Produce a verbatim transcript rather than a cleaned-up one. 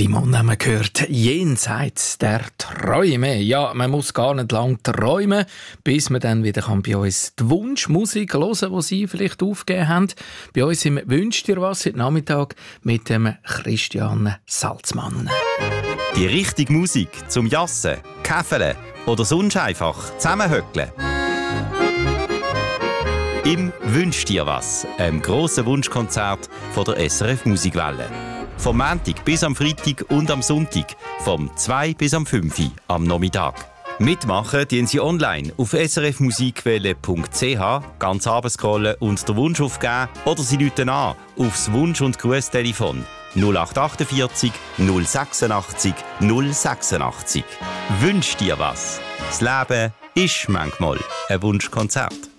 Simon haben wir gehört, jenseits der Träume. Ja, man muss gar nicht lang träumen, bis man dann wieder kann bei uns die Wunschmusik hören kann, die Sie vielleicht aufgegeben haben. Bei uns im «Wünscht ihr was» heute Nachmittag mit dem Christian Salzmann. Die richtige Musik zum Jassen, Käfeln oder sonst einfach zusammenhöckeln. Im «Wünscht dir was», einem grossen Wunschkonzert von der S R F Musikwelle. Vom Montag bis am Freitag und am Sonntag, vom zwei bis am fünf am Nachmittag. Mitmachen tun Sie online auf s r f musikwelle punkt c h, ganz runterscrollen und den Wunsch aufgeben oder Sie rufen an aufs Wunsch- und Grußtelefon null acht achtundvierzig null sechsundachtzig null sechsundachtzig. Wünsch dir was? Das Leben ist manchmal ein Wunschkonzert.